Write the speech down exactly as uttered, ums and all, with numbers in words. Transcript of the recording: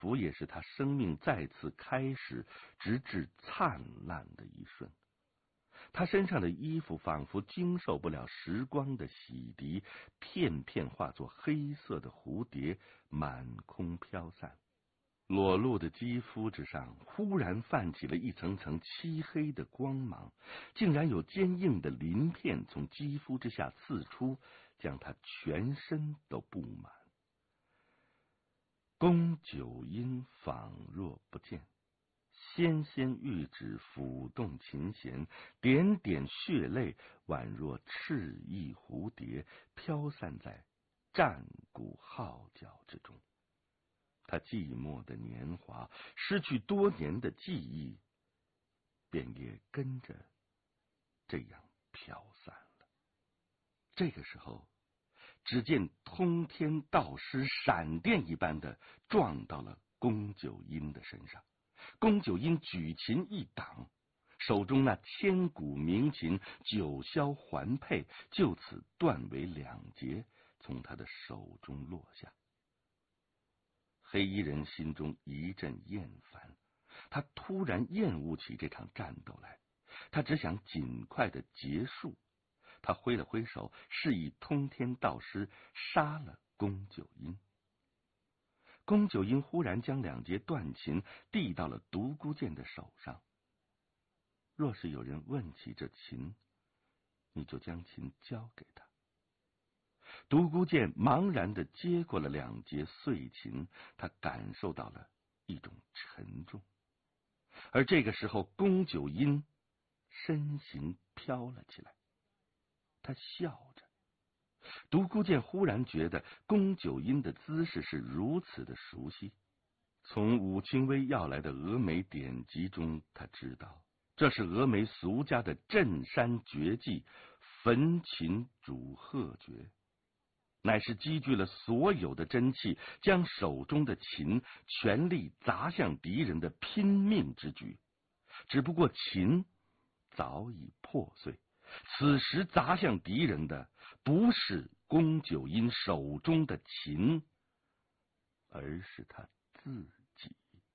符也是他生命再次开始直至灿烂的一瞬。他身上的衣服仿佛经受不了时光的洗涤，片片化作黑色的蝴蝶，满空飘散。裸露的肌肤之上忽然泛起了一层层漆黑的光芒，竟然有坚硬的鳞片从肌肤之下刺出，将他全身都布满。宫九阴仿若不见，纤纤玉指抚动琴弦，点点血泪宛若赤翼蝴蝶，飘散在战鼓号角之中。他寂寞的年华，失去多年的记忆，便也跟着这样飘散了。这个时候，只见通天道师闪电一般的撞到了宫九阴的身上。宫九阴举琴一挡，手中那千古名琴九霄环佩就此断为两截，从他的手中落下。黑衣人心中一阵厌烦，他突然厌恶起这场战斗来，他只想尽快的结束。他挥了挥手，示意通天道师杀了宫九阴。宫九阴忽然将两节断琴递到了独孤剑的手上。若是有人问起这琴，你就将琴交给他。独孤剑茫然地接过了两节碎琴，他感受到了一种沉重。而这个时候，宫九阴身形飘了起来，他笑着。独孤剑忽然觉得宫九阴的姿势是如此的熟悉，从武清微要来的峨眉典籍中，他知道这是峨眉俗家的镇山绝技焚琴煮鹤诀，乃是积聚了所有的真气，将手中的琴全力砸向敌人的拼命之举。只不过琴早已破碎，此时砸向敌人的不是宫九阴手中的琴，而是他自